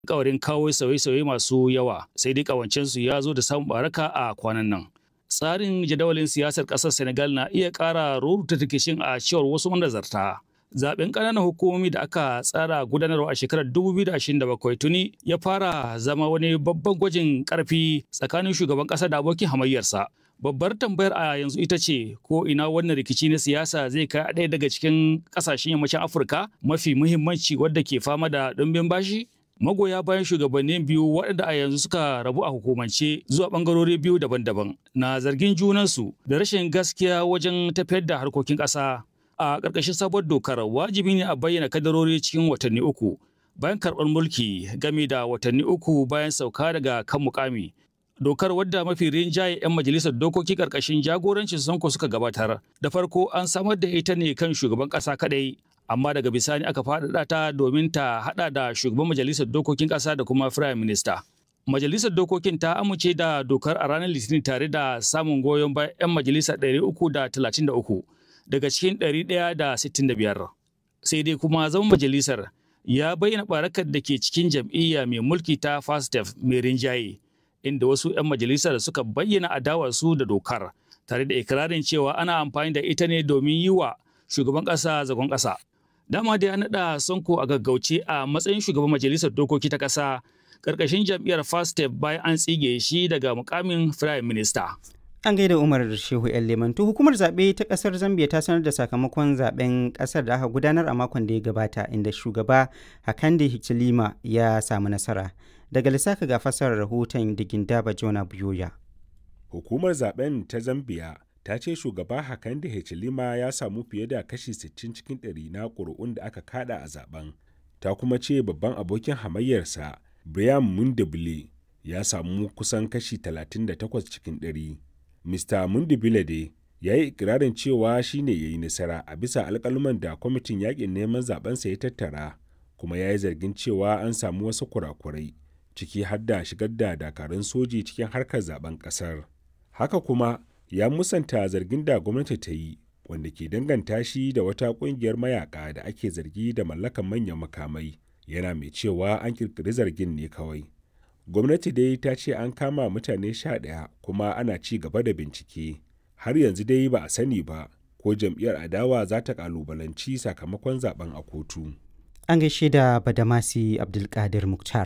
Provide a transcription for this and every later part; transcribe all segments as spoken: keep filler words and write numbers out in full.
alƙawarin kawo sauye-sauye masu yawa, sai dai ƙawancensu ya zo da samun baraka a kwanan nan. Tsarin jadawalin siyasar ƙasar Senegal na iya ƙara rurruta rikicin a cewar wasu manazarta. Zaben ƙananan hukumomi da aka tsara gudanarwa a shekarar dubu biyu da ashirin da bakwai tuni ya fara zama wani babban gwajin ƙarfi tsakanin shugaban ƙasa da abokin hamayyarsa. Babbar tambayar a yanzu ita ce ko ina wannan rikici na siyasa zai kai ɗaya daga cikin ƙasashen yammacin Afirka mafi muhimmanci wadda ke fama da ɗumbin bashi? Magoya bayan shugabannin biyu waɗanda a yanzu suka rabu a hukumance zuwa ɓangarori biyu daban-daban na zargin junansu da rashin gaskiya wajen tafiyar da harkokin ƙasa. A ƙarƙashin sabuwar dokar wajibi ne a bayyana kadarori cikin watanni uku bayan karɓar mulki game da watanni uku bayan sauka daga kan mukami. Dokar wadda mafi rinjaye 'yan majalisar dokoki ƙarƙashin jagorancin Sonko suka gabatar. Da farko an samar da ita ne kan shugaban ƙasa kaɗai, amma daga bisani aka faɗaɗa ta domin ta haɗa da shugaban majalisar dokokin ƙasa da kuma firayim minista. Majalisar dokokin ta amince da dokar a ranar Litinin tare da samun goyon bayan 'yan majalisa ɗari uku da talatin da uku daga cikin ɗari ɗaya da sittin da biyar. Sai dai kuma zaman majalisar ya bayyana barakar da ke cikin jam'iyya mai mulki ta FASTEF mai rinjaye, inda wasu 'yan majalisar suka bayyana adawarsu da dokar tare da ikirarin cewa ana amfani da ita ne domin yi wa shugaban ƙasa zagon ƙasa. Dama dai an naɗa Sonko a gaggauce a matsayin shugaban majalisar dokoki ta ƙasa ƙarƙashin jam'iyyar FASTEF bayan an tsige shi daga mukamin firayim minista. An gaida Umar Shehu ‘yan Lemantu. Hukumar zaɓe ta ƙasar Zambia ta sanar da sakamakon zaɓen ƙasar da aka gudanar a makon da ya gabata, inda shugaba Hakainde Hichilema ya samu nasara. Daga Lusaka ga fasarar rahoton Digindaba Jona Buyoya. Hukumar zaɓen ta Zambia ta ce shugaba Hakainde Hichilema ya samu fiye da kashi sittin cikin ɗari na ƙuri'un da aka kada a zaɓen. Ta kuma ce babban abokin hamayyarsa Brian Mundibile ya samu kusan kashi talatin da takwas cikin ɗari. Mista Mundibile dai ya yi ikirarin cewa shi ne ya yi nasara a bisa alƙaluman da kwamitin yaƙin neman zaɓensa ya tattara, kuma ya yi zargin cewa an samu wasu kurakurai, ciki har da shigar da dakarun soji cikin harkar zaben ƙasar. Haka kuma ya musanta zargin da gwamnati ta yi, wanda ke danganta shi da wata ƙungiyar mayaƙa da ake zargi da mallakan manyan makamai, yana mai cewa an ƙirƙiri zargin ne kawai. Gwamnati dai ta ce an kama mutane sha ɗaya kuma ana ci gaba da bincike. Har yanzu dai ba a sani ba ko jam'iyyar adawa za ta kalubalanci sakamakon zaben a kotu. An gaishe da Badamasi Abdulkadir Muktar.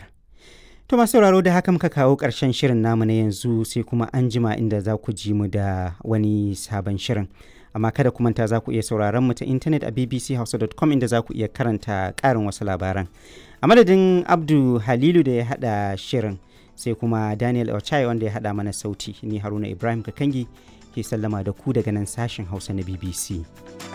To masu sauraro da haka muka kawo ƙarshen shirin namu na yanzu, sai kuma an jima inda za ku ji mu da wani sabon shirin. Amma kada ku manta za ku iya sauraron mu ta intanet a b b c hausa dot com inda za ku iya karanta ƙarin wasu labaran. A madadin Abdu Halilu da ya haɗa shirin, sai kuma Daniel Ochai wanda ya haɗa mana sauti, ni Haruna Ibrahim Kakangi ke sallama da ku daga nan sashen Hausa na B B C.